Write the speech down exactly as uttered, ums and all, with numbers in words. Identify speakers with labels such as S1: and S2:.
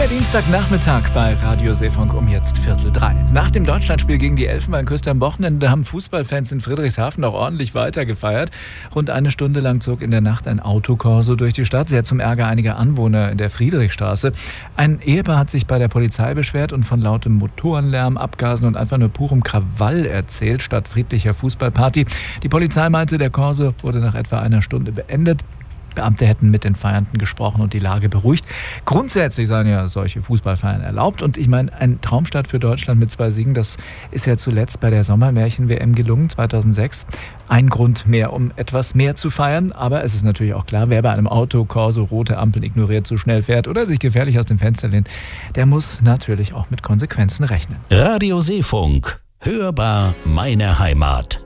S1: Der Dienstagnachmittag bei Radio Seefunk um jetzt Viertel drei. Nach dem Deutschlandspiel gegen die Elfenbeinküste am Wochenende haben Fußballfans in Friedrichshafen noch ordentlich weiter gefeiert. Rund eine Stunde lang zog in der Nacht ein Autokorso durch die Stadt, sehr zum Ärger einiger Anwohner in der Friedrichstraße. Ein Ehepaar hat sich bei der Polizei beschwert und von lautem Motorenlärm, Abgasen und einfach nur purem Krawall erzählt, statt friedlicher Fußballparty. Die Polizei meinte, der Korso wurde nach etwa einer Stunde beendet. Beamte hätten mit den Feiernden gesprochen und die Lage beruhigt. Grundsätzlich seien ja solche Fußballfeiern erlaubt. Und ich meine, ein Traumstart für Deutschland mit zwei Siegen, das ist ja zuletzt bei der Sommermärchen-W M gelungen, zweitausendsechs. Ein Grund mehr, um etwas mehr zu feiern. Aber es ist natürlich auch klar, wer bei einem Autokorso rote Ampeln ignoriert, zu schnell fährt oder sich gefährlich aus dem Fenster lehnt, der muss natürlich auch mit Konsequenzen rechnen.
S2: Radio Seefunk. Hörbar meine Heimat.